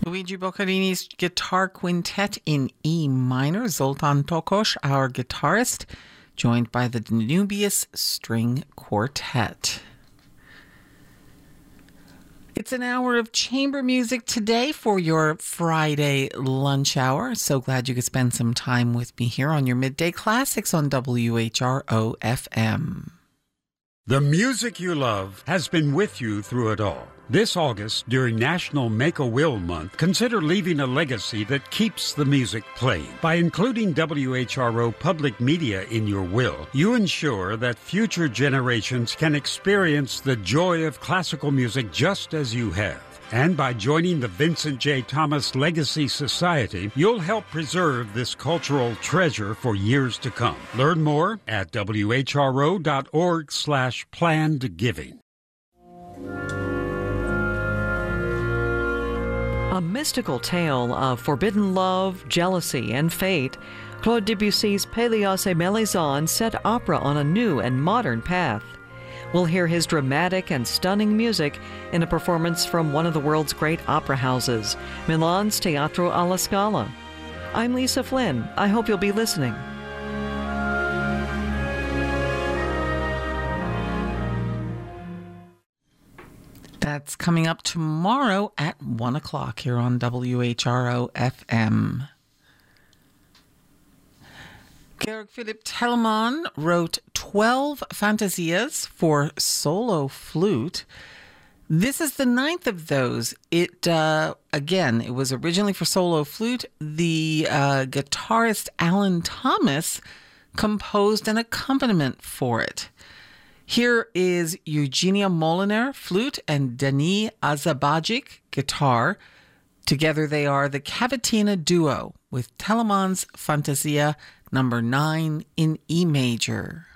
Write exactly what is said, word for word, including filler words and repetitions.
Luigi Boccarini's Guitar Quintet in E minor. Zoltan Tokos, our guitarist, joined by the Danubius String Quartet. It's an hour of chamber music today for your Friday lunch hour. So glad you could spend some time with me here on your Midday Classics on W H R O F M. The music you love has been with you through it all. This August, during National Make-A-Will Month, consider leaving a legacy that keeps the music playing. By including W H R O Public Media in your will, you ensure that future generations can experience the joy of classical music just as you have. And by joining the Vincent J. Thomas Legacy Society, you'll help preserve this cultural treasure for years to come. Learn more at W H R O dot org slash planned giving. A mystical tale of forbidden love, jealousy, and fate, Claude Debussy's Pélias et Mélisande set opera on a new and modern path. We'll hear his dramatic and stunning music in a performance from one of the world's great opera houses, Milan's Teatro alla Scala. I'm Lisa Flynn. I hope you'll be listening. That's coming up tomorrow at one o'clock here on W H R O F M. Georg Philipp Telemann wrote twelve fantasias for solo flute. This is the ninth of those. It, uh, again, it was originally for solo flute. The uh, guitarist Alan Thomas composed an accompaniment for it. Here is Eugenia Moliner, flute, and Denis Azabajic, guitar. Together they are the Cavatina Duo with Telemann's Fantasia number nine in E major.